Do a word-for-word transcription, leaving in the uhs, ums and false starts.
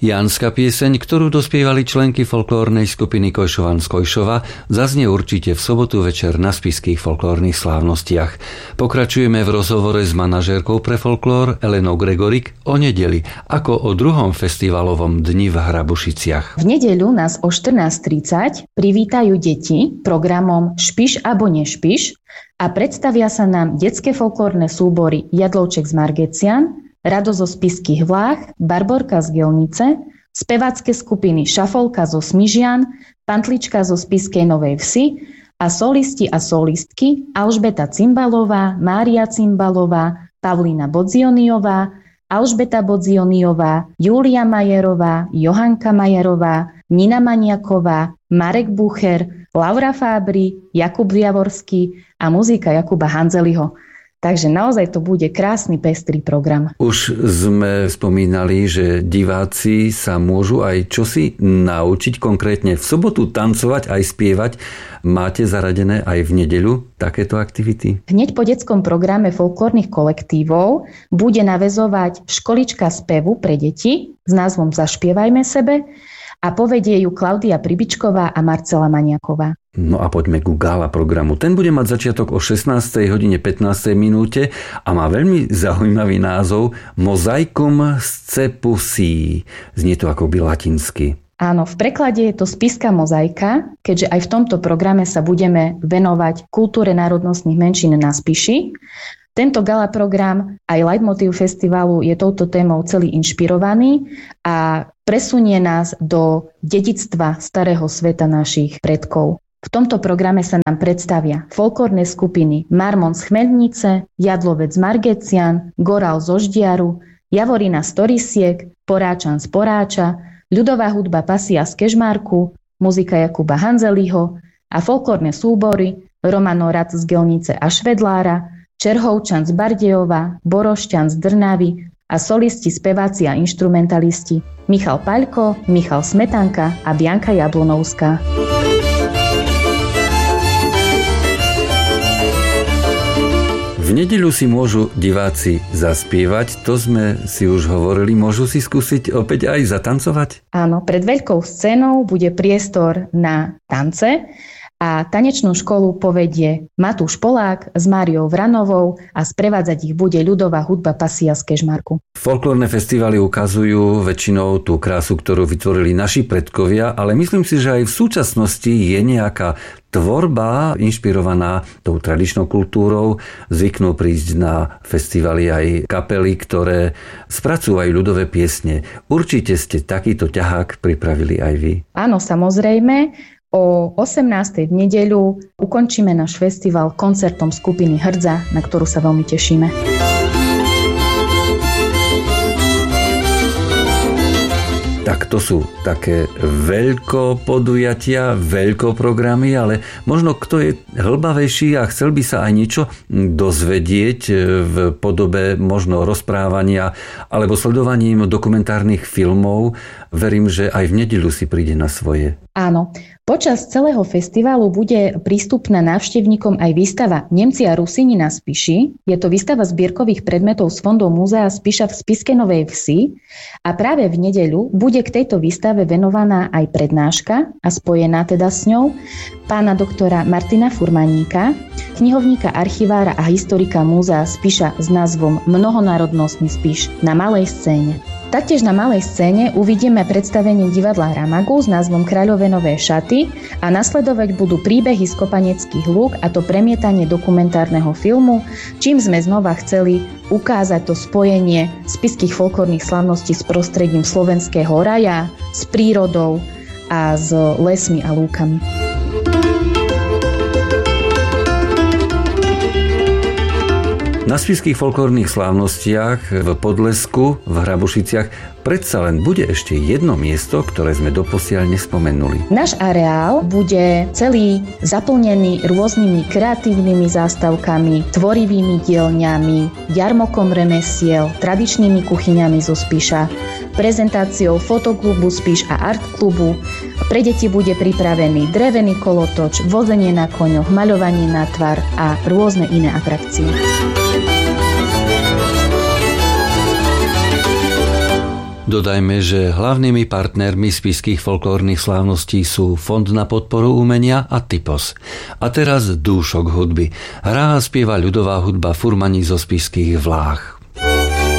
Jánska pieseň, ktorú dospievali členky folklórnej skupiny Kojšovan z Kojšova, zaznie určite v sobotu večer na spišských folklórnych slávnostiach. Pokračujeme v rozhovore s manažérkou pre folklór Elenou Gregorik o nedeli, ako o druhom festivalovom dni v Hrabušiciach. V nedeľu nás o štrnásť tridsať privítajú deti programom Špiš abo nešpiš a predstavia sa nám detské folklórne súbory Jadlovček z Margecian, Rado zo Spišských Vlách, Barborka z Gelnice, spevácké skupiny Šafolka zo Smižian, Pantlička zo Spišskej Novej Vsi a solisti a solistky Alžbeta Cimbalová, Mária Cimbalová, Pavlína Bodzioniová, Alžbeta Bodzioniová, Júlia Majerová, Johanka Majerová, Nina Maniaková, Marek Bucher, Laura Fábri, Jakub Javorský a muzika Jakuba Hanzeliho. Takže naozaj to bude krásny pestrý program. Už sme spomínali, že diváci sa môžu aj čosi naučiť, konkrétne v sobotu tancovať aj spievať. Máte zaradené aj v nedeľu takéto aktivity? Hneď po detskom programe folklórnych kolektívov bude naväzovať školička spevu pre deti s názvom Zašpievajme sebe a povedie ju Klaudia Pribičková a Marcela Maniaková. No a poďme ku gala programu. Ten bude mať začiatok o šestnástej hodine pätnástej minúte a má veľmi zaujímavý názov Mozaikum scepusí. Znie to akoby latinsky. Áno, v preklade je to spišská mozaika, keďže aj v tomto programe sa budeme venovať kultúre národnostných menšín na Spiši. Tento gala program, aj leitmotív festivalu je touto témou celý inšpirovaný a presunie nás do dedičstva starého sveta našich predkov. V tomto programe sa nám predstavia folklórne skupiny Marmon z Chmelnice, Jadlovec z Margecian, Goral zo Ždiaru, Javorina z Torisiek, Poráčan z Poráča, ľudová hudba Pasia z Kežmarku, muzika Jakuba Hanzeliho a folklórne súbory Romano Rad z Gelnice a Švedlára, Čerhovčan z Bardejova, Borošťan z Drnavy a solisti, speváci a inštrumentalisti Michal Paľko, Michal Smetanka a Bianka Jablonovská. V nedeľu si môžu diváci zaspievať, to sme si už hovorili, môžu si skúsiť opäť aj zatancovať? Áno, pred veľkou scénou bude priestor na tance a tanečnú školu povedie Matúš Polák s Máriou Vranovou a sprevádzať ich bude ľudová hudba Pasia z Kežmarku. Folklórne festivaly ukazujú väčšinou tú krásu, ktorú vytvorili naši predkovia, ale myslím si, že aj v súčasnosti je nejaká tvorba inšpirovaná tou tradičnou kultúrou. Zvyknú prísť na festivaly aj kapely, ktoré spracúvajú ľudové piesne. Určite ste takýto ťahák pripravili aj vy. Áno, samozrejme. O osemnástej v nedeľu ukončíme náš festival koncertom skupiny Hrdza, na ktorú sa veľmi tešíme. Tak to sú také veľkopodujatia, veľkoprogramy, ale možno kto je hlbavejší a chcel by sa aj niečo dozvedieť v podobe možno rozprávania alebo sledovaním dokumentárnych filmov, verím, že aj v nedeľu si príde na svoje. Áno. Počas celého festivalu bude prístupná návštevníkom aj výstava Nemci a Rusíni na Spiši. Je to výstava zbierkových predmetov z fondov Múzea Spiša v Spišskej Novej Vsi a práve v nedeľu bude k tejto výstave venovaná aj prednáška a spojená teda s ňou pána doktora Martina Furmaníka, knihovníka, archivára a historika Múzea Spiša s názvom Mnohonárodnostný Spiš na malej scéne. Taktiež na malej scéne uvidíme predstavenie divadla Ramagu s názvom Kráľové nové šaty a nasledovať budú príbehy z kopaneckých lúk, a to premietanie dokumentárneho filmu, čím sme znova chceli ukázať to spojenie spišských folklórnych slávností s prostredím slovenského raja, s prírodou a s lesmi a lúkami. Na spišských folklórnych slávnostiach v Podlesku, v Hrabušiciach predsa len bude ešte jedno miesto, ktoré sme doposiaľ nespomenuli. Náš areál bude celý zaplnený rôznymi kreatívnymi zástavkami, tvorivými dielňami, jarmokom remesiel, tradičnými kuchyňami zo Spiša, prezentáciou fotoklubu Spiš a artklubu. Pre deti bude pripravený drevený kolotoč, vozenie na koňoch, maľovanie na tvar a rôzne iné atrakcie. Dodajme, že hlavnými partnermi spišských folklórnych slávností sú Fond na podporu umenia a Typos. A teraz dúšok hudby. Hrá a spieva ľudová hudba Furmani zo spišských Vlách.